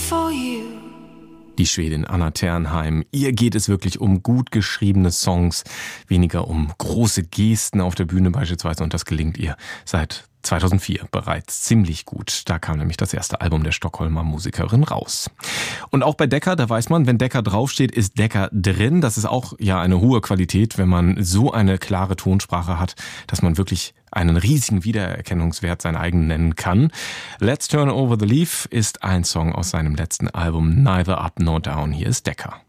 for you. Die Schwedin Anna Ternheim. Ihr geht es wirklich um gut geschriebene Songs, weniger um große Gesten auf der Bühne beispielsweise. Und das gelingt ihr seit 2004 bereits ziemlich gut. Da kam nämlich das erste Album der Stockholmer Musikerin raus. Und auch bei Decca, da weiß man, wenn Decca draufsteht, ist Decca drin. Das ist auch ja eine hohe Qualität, wenn man so eine klare Tonsprache hat, dass man wirklich einen riesigen Wiedererkennungswert sein eigen nennen kann. Let's Turn Over the Leaf ist ein Song aus seinem letzten Album Neither Up Nor Down. Hier ist Decca.